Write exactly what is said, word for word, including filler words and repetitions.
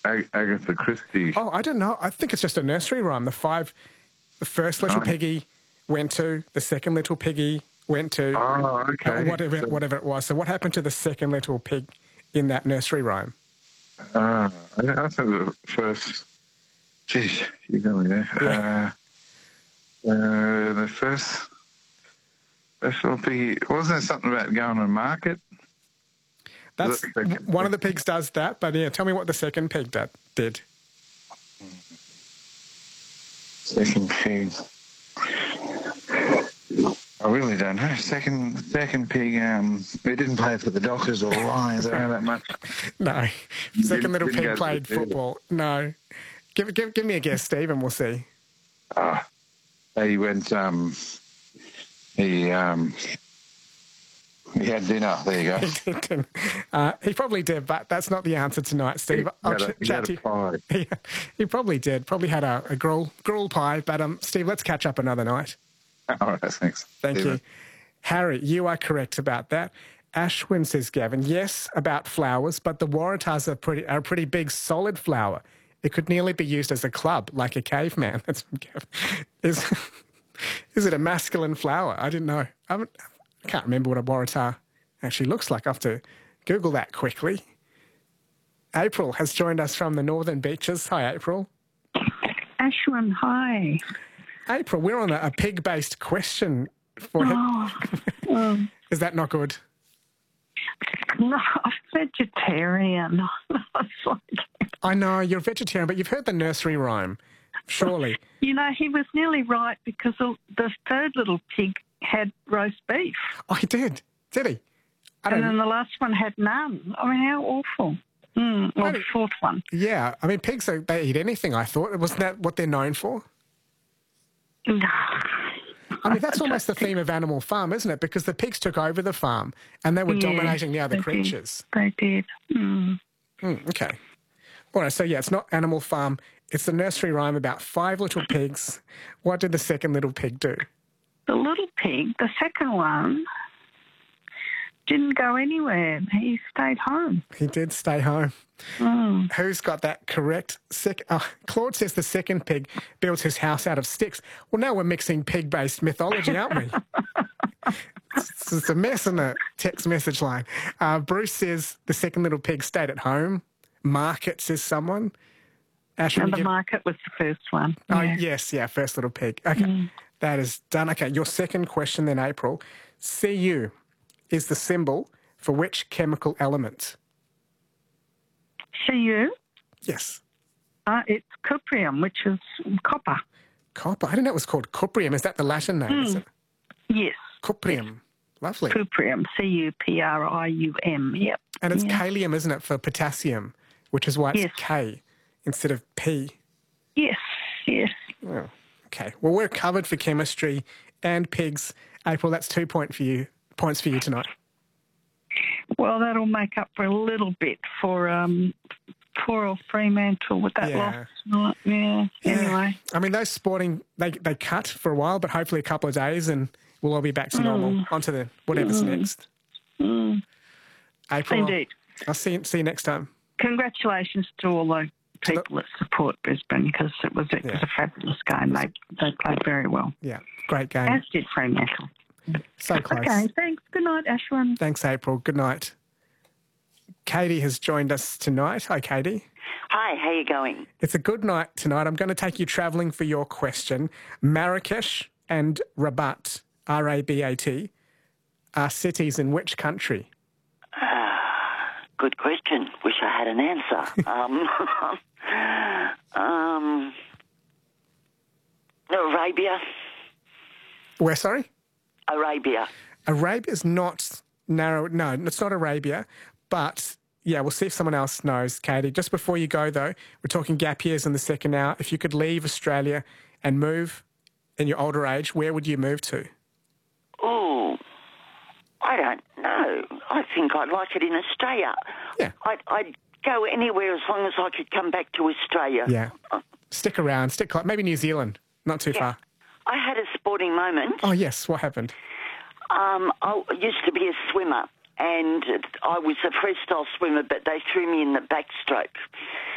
Ag- Agatha Christie. Oh, I don't know. I think it's just a nursery rhyme. The five, the first little Oh, piggy went to, the second little piggy went to, oh uh, okay. whatever, So, whatever it was. So what happened to the second little pig in that nursery rhyme? uh, I, I think the first. Geez, you got me there. Yeah. Uh, uh, the first. First little piggy. Wasn't there something about going to market? That's one of the pigs does that, but yeah, tell me what the second pig did. did. Second pig. I really don't know. Second, second pig. Um, we didn't play for the Dockers or Lions. I don't know that much. No, second little didn't go pig to played the theatre. football. No, give give give me a guess, Steve, and we'll see. Ah, he went. Um, he um, he had dinner. There you go. He didn't. Uh, he probably did, but that's not the answer tonight, Steve. He I'll had a- ch- he chat had to a you. pie. He, he probably did. Probably had a, a gruel gruel pie. But um, Steve, let's catch up another night. All right, thanks. Thank See you. you. Harry, you are correct about that. Ashwin says, Gavin, yes, about flowers, but the Waratahs are pretty are a pretty big, solid flower. It could nearly be used as a club, like a caveman. That's from Gavin. Is, is it a masculine flower? I didn't know. I, haven't, I can't remember what a Waratah actually looks like. I have to Google that quickly. April has joined us from the Northern Beaches. Hi, April. Ashwin, hi. April, we're on a, a pig-based question for him. Oh, um, Is that not good? no, I'm vegetarian. It's like- I know, you're a vegetarian, but you've heard the nursery rhyme, surely. you know, he was nearly right because the the third little pig had roast beef, Oh, he did, did he? I and don't then the last one had none. I mean, how awful. Mm, or I the don't- fourth one. Yeah, I mean, pigs, are, they eat anything, I thought. Wasn't that what they're known for? No. I mean, that's almost the theme of Animal Farm, isn't it? Because the pigs took over the farm and they were Yeah, dominating the other they did. creatures. They did. Mm. Mm, okay. All right, so yeah, it's not Animal Farm. It's the nursery rhyme about five little pigs. What did the second little pig do? The little pig, the second one, didn't go anywhere. He stayed home. He did stay home. Mm. Who's got that correct? Sec- uh, Claude says the second pig builds his house out of sticks. Well, now we're mixing pig-based mythology, aren't we? It's, it's a mess in the text message line. Uh, Bruce says the second little pig stayed at home. Market says someone. Ash, will And you the give- market was the first one. Oh, Yeah. yes, yeah, first little pig. Okay, that is done. Okay, your second question then, April. C U is the symbol for which chemical element? C U, Yes. uh, it's cuprium, which is copper. Copper. I didn't know it was called cuprium. Is that the Latin name? Is it? Yes, Cuprium. Lovely. cuprium, C U P R I U M, yep. And it's Yeah. kalium, isn't it, for potassium, which is why it's Yes. K instead of P. Yes, yes. Oh, okay. Well, we're covered for chemistry and pigs. April, that's two point for you, points for you tonight. Well, that'll make up for a little bit for um, poor old Fremantle with that Yeah. loss. Yeah, anyway. I mean, those sporting, they, they cut for a while, but hopefully a couple of days and we'll all be back to normal. On to the whatever's next. Mm, April, indeed. I'll see you, see you next time. Congratulations to all the people that support Brisbane because it was, it was Yeah. a fabulous game. They, they played very well, Yeah, great game. as did Fremantle. So close. Okay, thanks. Good night, Ashwin. Thanks, April. Good night. Katie has joined us tonight. Hi, Katie. Hi, how you going? It's a good night tonight. I'm going to take you travelling for your question. Marrakesh and Rabat, R A B A T, are cities in which country? Good question. Wish I had an answer. um, um, Arabia. Where, sorry? Arabia. Arabia's not narrow. No, it's not Arabia. But, yeah, we'll see if someone else knows, Katie. Just before you go, though, we're talking gap years in the second hour. If you could leave Australia and move in your older age, where would you move to? Oh, I don't know. I think I'd like it in Australia. Yeah. I'd, I'd go anywhere as long as I could come back to Australia. Yeah. Stick around. Stick close. Maybe New Zealand. Not too far. I had a sporting moment. Oh, yes. What happened? Um, I used to be a swimmer, and I was a freestyle swimmer, but they threw me in the backstroke.